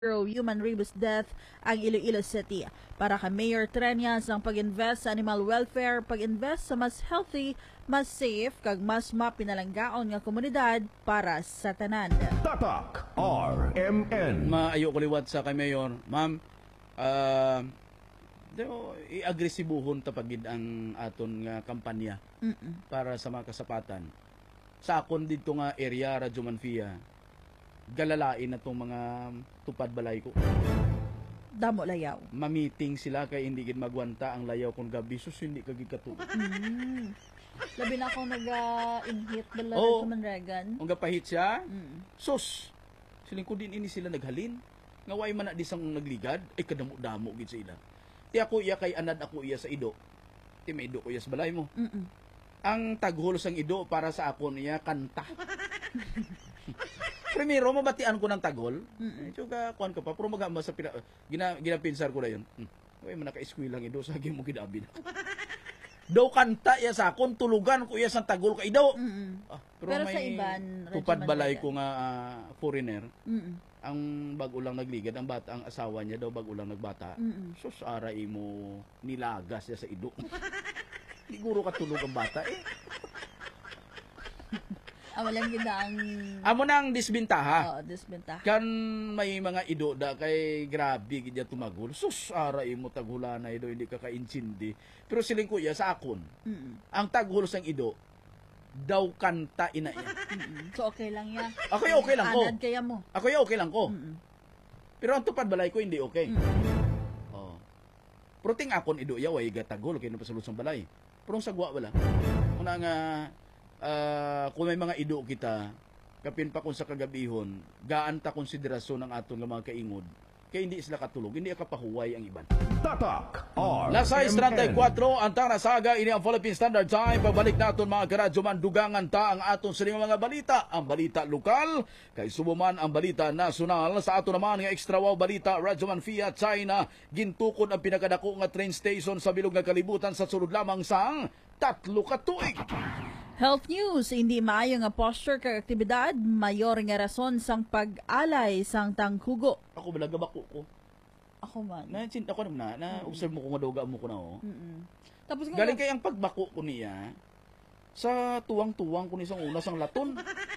human rabies death ang Iloilo City. Para kay Mayor Treñas ang pag-invest sa animal welfare, pag-invest sa mas healthy, mas safe, kag mas mapinalanggaon nga komunidad para sa tanan. Tatak RMN. Maayo ko liwat sa kay Mayor. Ma'am, i-agresibuhon tapagid ang aton nga kampanya para sa mga kasapatan. Sa akon dito nga area, Radyo Manfia, galalain na itong mga tupad balay ko. Damo layaw. Mamiting sila kay hindi gid magwanta ang layaw kung gabi, sus hindi kagid katulog. Labi na akong nag-inhit bala Oh. sa Manregan. Kung gapahit siya, sus, siling ko din ini sila naghalin. Nga way man na di sang nagligad, ay kadamo-damo gid sila. Ti ako iya kay anad ako iya sa ido. Ti may ido ko iya sa balay mo. Ang taghol sang ido para sa ako niya kanta. Primero, mabatian ko ng tagol. Tsuga, kuhan ka pa. Pero magamba sa ginapinsar ko na yun. Uy, manaka-eskwil lang ido. Sagi mo kinabin. Daw kanta iya sa akon, tulugan ko iya sa tagol ka ido. Pero sa iban, tupad balay ko nga foreigner. Ang bago lang nagligad, ang bata, ang asawa niya daw bago lang nagbata. Sus, aray mo nilagas niya sa ido. Siguro katulog ang bata eh. Walang gina ang... Amo nang disbintaha. Oo, disbintaha. Kan may mga ido da kay grabe gid tumagol. Sus, aray mo taghula na ido, hindi ka kaintindi. Pero siling kuya sa akon, ang taghul sang ido, daw kanta ina iya. So okay lang ya. Ako okay lang ko. Anad kaya mo. Ako okay lang ko. Pero ang tupad balay ko hindi okay. Oh. Pero ting akon ido ya way gatagol kay no pasulod sang balay. Pero ang sagwa wala. Una nga kung may mga ido kita, kapin pa kung sa kagabihon, gaan ta konsiderasyon ng aton nga mga kaingod, kaya hindi sila katulog, hindi akapahuway ang iban. Tatak RMN. Lasay 34, ang tang nasaga, ini ang Philippine Standard Time. Pabalik naton mga karadyo man, dugangan ta ang aton sa mga balita. Ang balita lokal, kay subuman ang balita nasyonal. Sa aton naman nga extra wow balita, Radyo Manfia, China, gintukod ang pinakadako nga train station sa bilog nga kalibutan sa sulod lamang sang 3 ka tuig. Health news, hindi maayo nga posture kag aktibidad, mayor nga rason sang pag-alay sang tangkugo. Ako balagabako ko. Ako man. Ako naman na observe mo kung madoga mo ko na oh. Tapos Galing kay ang pagbako ko niya sa tuwang-tuwang ko ni sang una sang laton.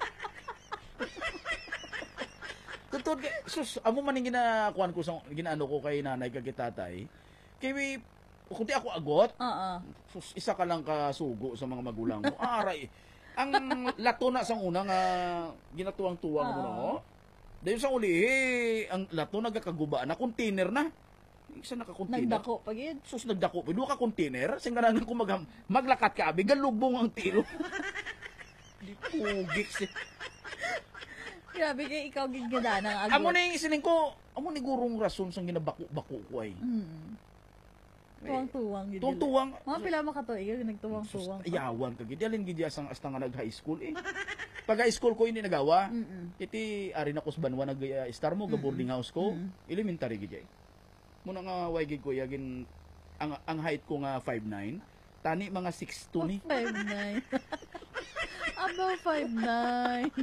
Tutod kay sus, amo man ning ginakuan ko sang ginaano ko kay nanay kag tatay. Kay kung di ako agot, sus, isa ka lang kasugo sa mga magulang mo. Aray, ang lato na sang una nga ginatuwang-tuwang mo no. Dahil sa ulihi, ang lato nagkakaguba na container na. Isa naka-container. Nagdako pagid. Sus, nagdako. Duha ka container. Singganan ko maglakat ka, abi, galubong ang tilo. Di pugik si. Grabe kay ikaw gigada ng agot. Amo na yung isiling ko, amo ni gurong rason sang ginabako-bako ko ay. Tuwang-tuwang. Tuwang-tuwang. Mga pila makatoy, nagtuwang-tuwang. Ayawan ka gid. Alin gid asang hasta nga nag-high school eh. Pag high school ko hindi nagawa. Iti ari na ko sa Banwa nag-star mo ga boarding house ko. Elementary gid ay. Muna nga way gid ko yagin ang height ko nga 5'9". Tani mga 6'2 ni. 5'9". About 5'9".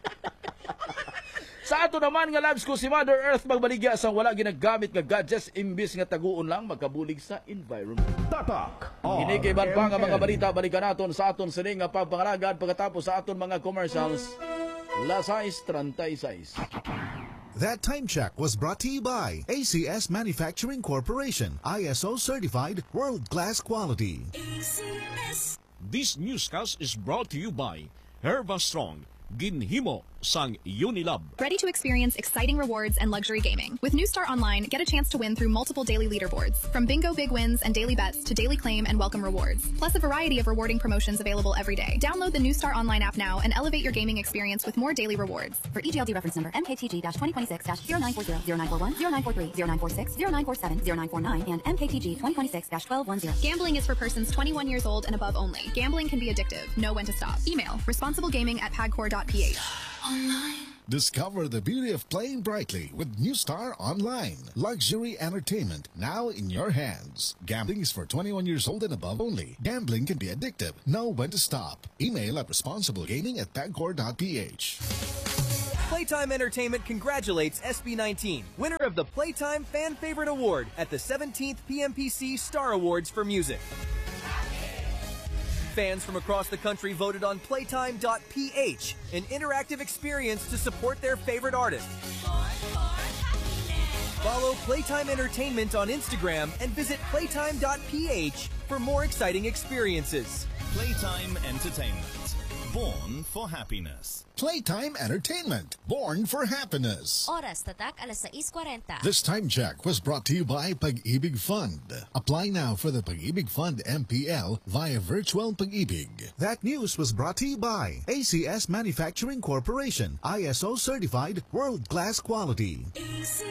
Sa ato naman nga labs ko si Mother Earth magbaligya sang wala ginagamit nga gadgets imbis nga taguon lang magkabulig sa environment. Tatak Inikiban pa nga mga RMN. balita balikan naton sa aton sining nga pagpangalagad pagkatapos sa aton mga commercials. Lasais 36. That time check was brought to you by ACS Manufacturing Corporation, ISO certified world-class quality. This newscast is brought to you by Herba Strong, ginhimo sang Unilab. Ready to experience exciting rewards and luxury gaming? With New Star Online, get a chance to win through multiple daily leaderboards, from bingo big wins and daily bets to daily claim and welcome rewards, plus a variety of rewarding promotions available every day. Download the New Star Online app now and elevate your gaming experience with more daily rewards. For EGLD reference number MKTG-2026-0940, 0941, 0943, 0946, 0947, 0949, and MKTG 2026-1210. Gambling is for persons 21 years old and above only. Gambling can be addictive. Know when to stop. Email responsiblegaming@pagcor.ph. Discover the beauty of playing brightly with New Star Online. Luxury entertainment now in your hands. Gambling is for 21 years old and above only. Gambling can be addictive. Know when to stop. Email at responsiblegaming@pagcor.ph. Playtime Entertainment congratulates SB19, winner of the Playtime Fan Favorite Award at the 17th PMPC Star Awards for Music. Fans from across the country voted on Playtime.ph, an interactive experience to support their favorite artist. Follow Playtime Entertainment on Instagram and visit Playtime.ph for more exciting experiences. Playtime Entertainment. Born for happiness. Playtime Entertainment. Born for happiness. Oras tatak alas 6:40. This time check was brought to you by Pag-ibig Fund. Apply now for the Pag-ibig Fund MPL via Virtual Pag-ibig. That news was brought to you by ACS Manufacturing Corporation, ISO certified, world-class quality.